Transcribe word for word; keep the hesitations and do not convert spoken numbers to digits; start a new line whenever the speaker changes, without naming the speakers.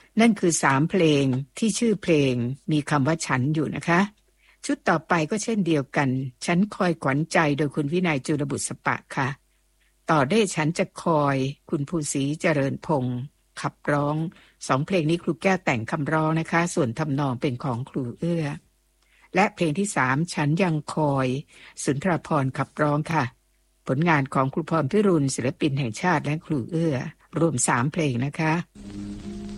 นั่นคือสามเพลงที่ชื่อเพลงมีคำว่าฉันอยู่นะคะชุดต่อไปก็เช่นเดียวกันฉันคอยขวัญใจโดยคุณวินัยจุลบุตรสปะค่ะต่อได้ฉันจะคอยคุณภูศรีเจริญพงศ์ขับร้องสองเพลงนี้ครูแก้วแต่งคำร้องนะคะส่วนทำนองเป็นของครูเอื้อและเพลงที่สามฉันยังคอยสุนทรภรณ์ขับร้องค่ะผลงานของครูพรพิรุณศิลปินแห่งชาติและครูเอื้อรวมสามเพลงนะคะ